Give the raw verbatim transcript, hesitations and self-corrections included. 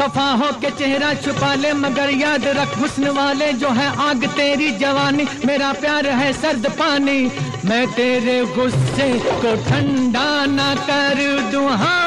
वफा हो के चेहरा छुपा ले, मगर याद रख हुस्न वाले जो है आग तेरी जवानी, मेरा प्यार है सर्द पानी, मैं तेरे गुस्से को ठंडा ना कर दूं। हाँ